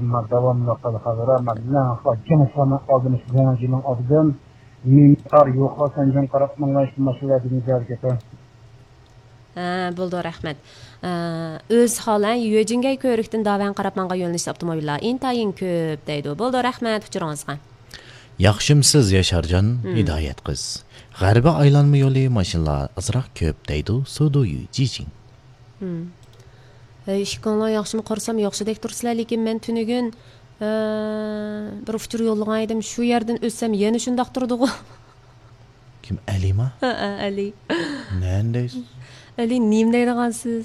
ama devamlı kalır ama ne hakim sana aldığınız genelcinin adıdan mimar yok sen karatmanlar meselelerini dergete. Bo'ldi, rahmat. O'z holan Yojingay ko'rikdan davan qarabmanға yo'nalish avtomobillar intayin ko'p deydi. Bo'ldi, rahmat uchuringizga. Yaxshimsiz Yasharjon, Hidoyat qiz. G'arbi aylanma yo'li mashinalar azroq ko'p deydi. Sudu Yujing. Ishkonlar yaxshimi qarsam yaxshidek tursizlar, lekin men tunigun bir uchur yo'llagan edim. Shu yerdan o'tsam yana shundoq turdi-ku. Kim Alima? Ali. Nendaysiz? Ali nim deydigansiz?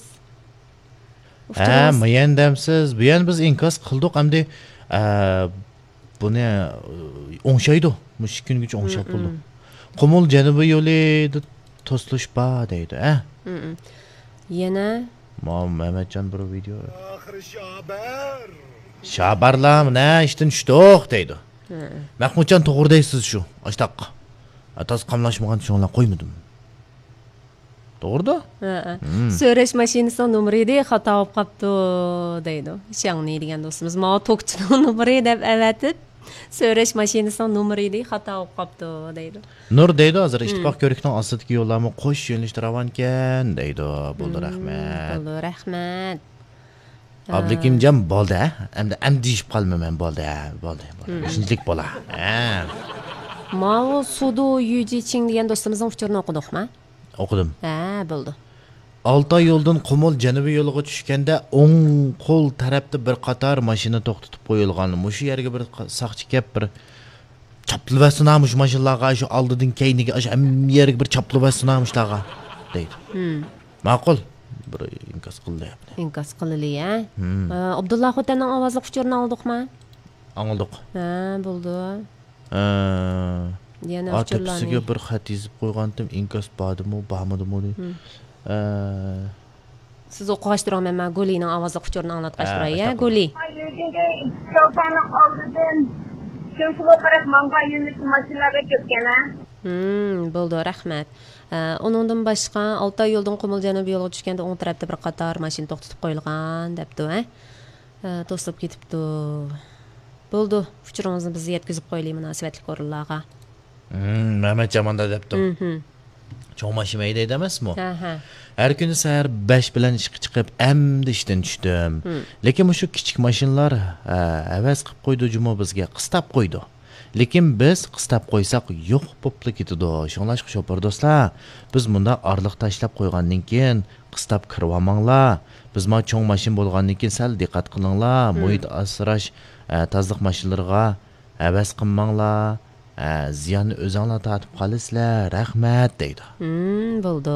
Mayandamsiz. Bu yan biz inkos qildik, hamda buni o'ngshaydi. Mush kungacha o'ngshab bo'ldi. Qumul janubiy yo'li to'slish ba deydi, Yana Mehmetjon bir video. Shabarlar, ne ishdan tushdiq deydi. Mahmudjon to'g'ridaysiz shu. Ashtaq. Atas qamlashmagan shunlar qo'ymadim. To'g'rida? So'rash mashinasining nomeri edi, xato bo'lib qopti deydi. Shangni degan do'stimiz ma to'qchining nomeri deb avatib, so'rash mashinasining nomeri edi, xato bo'lib qopti deydi. Nur deydi, hozir ittifoq ko'rikning ostidagi yo'llarni qo'sh yo'nalishda ravon ekan deydi. Bo'ldi, rahmat. Bo'ldi, rahmat. Abdukimjon bo'ldi, hamda deyishib qolmayman bo'ldi. Shunchalik bo'la. Mao Sudu Yujing degan do'stimizning uchurini o'qidingmi? O'qidim. Bo'ldi. Oltoy yo'ldan Qumul janubiy yo'liga tushganda o'ng qo'l tarafda bir qator mashina to'xtatib qo'yilgan. Mushu yerga bir saqchi kelib bir chaplivasinamush mashinalarga shu oldidan keyniga shu yerga bir chaplivasinamushlarga deydi. Ma'qul. Bir inkos qildi. Inkos qildi, Abdulloh Xotanning ovozli uchurini oldikmi? Oldik. Bo'ldi. Yana uchurlarga bir xat yozib qo'ygandim, inkos bormi? Siz o'qishtirolmay, men Golining ovozli uchurini anglatqashtiray, Goli. Şoförün aldıdan Şoförü qarab manga yo'nalish mashinalarga ketgan. Bo'ldi, rahmat. Onundan boshqa Oltoy yo'ldan Qumul janubiy yo'lga tushganda o'ng tarafda bir qator mashina to'xtatib qo'yilgan debdi, to'sib ketibdi. Bo'ldi, uchuringizni biz yetkazib qo'yaylik munosabatli o'rinlarga. Mehmet Jamanda debdi. Cho'ng mashina deydi emasmi? Har kuni sahar 5 bilan ishga chiqib, endi ishdan tushdim. Lekin shu kichik mashinalar avaz qilib qo'ydi, juma bizga qistab qo'ydi. Lekin biz qistab qo'ysak yo'q bo'lib ketadi. Shunlash shopar do'stlar, biz bunda orliq tashlab qo'ygandan keyin qistab kirib olmanglar. Biz ma cho'ng mashina bo'lgandan keyin sal diqqat qilinglar. Muhit asrash tozliq mashinalariga avaz qilmanglar. Ziyanni o'zinglar tatib qolasizlar. Rahmat deydi. Bo'ldi.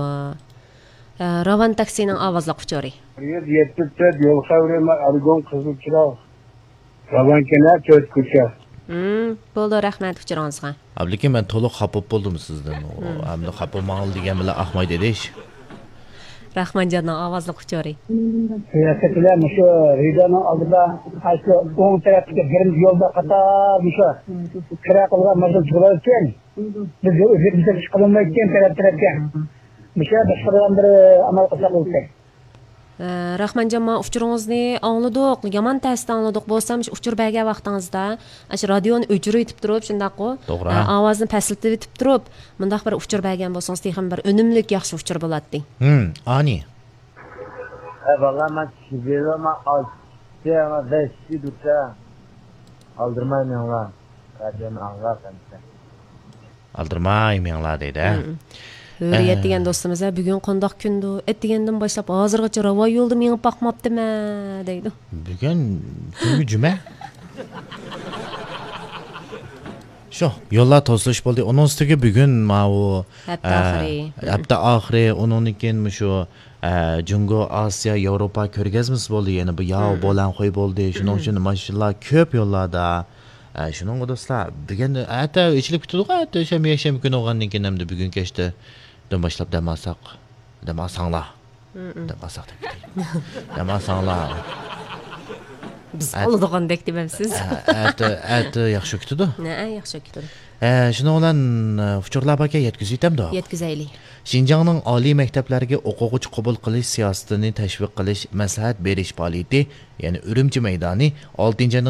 Ravan taksining ovozli quchori. Yetib yo'l xavrema argon qizil chiroq. Ravan kenar to'rt ko'cha. Bo'ldi, rahmat uchuringizga. Lekin men to'liq xafa bo'ldim sizdan. Hamda xafa ma'l degan bilan ahmoq dedish. Rahmanjonning ovozli quchori. Siyosatchilar shu Ridoning oldida shu o'ng tarafga birinchi yo'lda qator kira qilgan mazkur chiqargan. Biz o'zimizga ish qilmayotgan tarafga. Misha boshqalardan bir amal qilsa bo'lsa. Rahmanjon, men uchuringizni angladik, yomon tasda angladik bo'lsam, uchur bergan vaqtingizda, shu radioni o'chirib etib turib, shundaqmi? Ovozni pasaytirib etib turib, mundaq bir uchur bergan bo'lsangiz, ham bir unumli yaxshi uchur bo'ladi. Ani. Vallahi men shibelama alsiyama beshi ducha aldırmaymanlar. Radioni anglatsangiz. Aldırmaymanlar deydi. Hürriyet degan do'stimiz bugun qandoq kundi? Degandan boshlab hozirgacha ravo yo'lda menib boqmabdimi deydi. Bugun kungi juma. Shu yo'llar to'silish bo'ldi. Onun ustiga bugun ma'u hafta oxiri undan keyin shu Jungo, Osiyo, Yevropa ko'rgazmasi bo'ldi. Yana bu yav bo'lan qo'y bo'ldi. Shuning uchun mashinalar ko'p yo'llarda. Shuning do'stlar, bugun hatta ichilib ketdi, hatta shanba kuni o'g'andan keyin hamda bugun kechda boshlab demasanglar. Biz oldigandek demamsiz. Hatta yaxshi ketdi. Yaxshi ketdi. Shuni bilan uchurlar baka yetkazaytamda. Yetkazaylik. Xinjiangning oliy maktablariga o'quvchi qabul qilish siyosatini tashviq qilish, maslahat berish faoliyati, ya'ni Urumchi maydoni 6